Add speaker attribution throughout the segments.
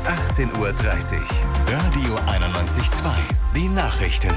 Speaker 1: 18:30 Uhr. Radio 91.2. Die Nachrichten.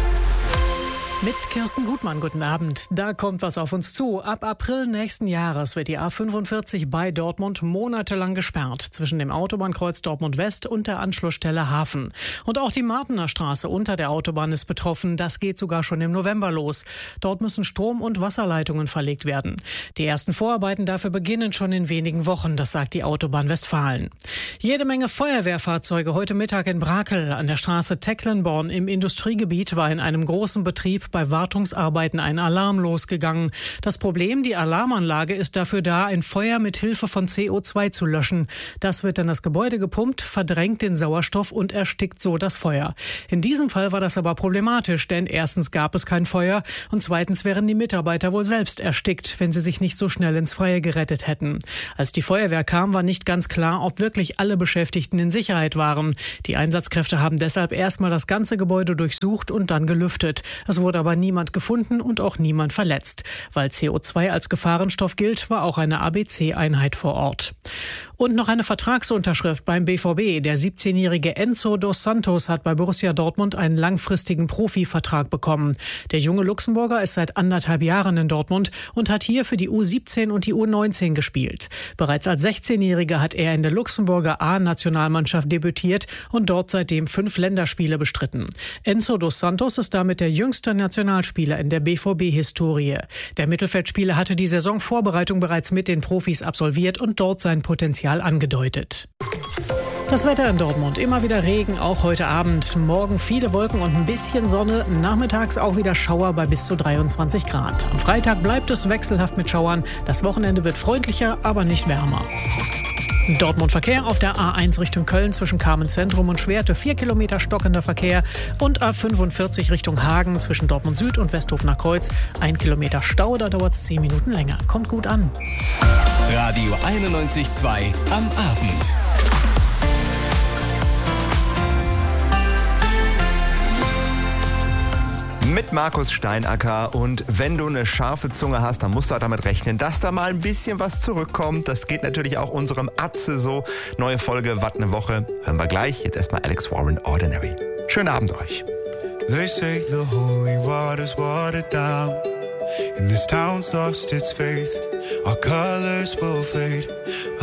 Speaker 2: Mit Kirsten Gutmann, guten Abend. Da kommt was auf uns zu. Ab April nächsten Jahres wird die A45 bei Dortmund monatelang gesperrt, zwischen dem Autobahnkreuz Dortmund West und der Anschlussstelle Hafen. Und auch die Martener Straße unter der Autobahn ist betroffen. Das geht sogar schon im November los. Dort müssen Strom- und Wasserleitungen verlegt werden. Die ersten Vorarbeiten dafür beginnen schon in wenigen Wochen, das sagt die Autobahn Westfalen. Jede Menge Feuerwehrfahrzeuge heute Mittag in Brakel an der Straße Tecklenborn im Industriegebiet war in einem großen Betrieb bei Wartungsarbeiten ein Alarm losgegangen. Das Problem, die Alarmanlage ist dafür da, ein Feuer mit Hilfe von CO2 zu löschen. Das wird in das Gebäude gepumpt, verdrängt den Sauerstoff und erstickt so das Feuer. In diesem Fall war das aber problematisch, denn erstens gab es kein Feuer und zweitens wären die Mitarbeiter wohl selbst erstickt, wenn sie sich nicht so schnell ins Freie gerettet hätten. Als die Feuerwehr kam, war nicht ganz klar, ob wirklich alle Beschäftigten in Sicherheit waren. Die Einsatzkräfte haben deshalb erstmal das ganze Gebäude durchsucht und dann gelüftet. Es wurde aber niemand gefunden und auch niemand verletzt. Weil CO2 als Gefahrenstoff gilt, war auch eine ABC-Einheit vor Ort. Und noch eine Vertragsunterschrift beim BVB. Der 17-jährige Enzo dos Santos hat bei Borussia Dortmund einen langfristigen Profivertrag bekommen. Der junge Luxemburger ist seit 1,5 Jahren in Dortmund und hat hier für die U17 und die U19 gespielt. Bereits als 16-Jähriger hat er in der Luxemburger A-Nationalmannschaft debütiert und dort seitdem 5 Länderspiele bestritten. Enzo dos Santos ist damit der jüngste Nationalspieler in der BVB-Historie. Der Mittelfeldspieler hatte die Saisonvorbereitung bereits mit den Profis absolviert und dort sein Potenzial angedeutet. Das Wetter in Dortmund, immer wieder Regen, auch heute Abend. Morgen viele Wolken und ein bisschen Sonne, nachmittags auch wieder Schauer bei bis zu 23 Grad. Am Freitag bleibt es wechselhaft mit Schauern. Das Wochenende wird freundlicher, aber nicht wärmer. Dortmund Verkehr auf der A1 Richtung Köln zwischen Carmen-Zentrum und Schwerte, 4 Kilometer stockender Verkehr, und A45 Richtung Hagen zwischen Dortmund Süd und Westhofener Kreuz, 1 Kilometer Stau, da dauert es 10 Minuten länger. Kommt gut an.
Speaker 1: Radio 91.2 am Abend.
Speaker 3: Mit Markus Steinacker, und wenn du eine scharfe Zunge hast, dann musst du auch damit rechnen, dass da mal ein bisschen was zurückkommt. Das geht natürlich auch unserem Atze so. Neue Folge, was eine Woche. Hören wir gleich. Jetzt erstmal Alex Warren, Ordinary. Schönen Abend euch.
Speaker 4: They say the holy water's watered down, and this town's lost its faith. Our colors will fade.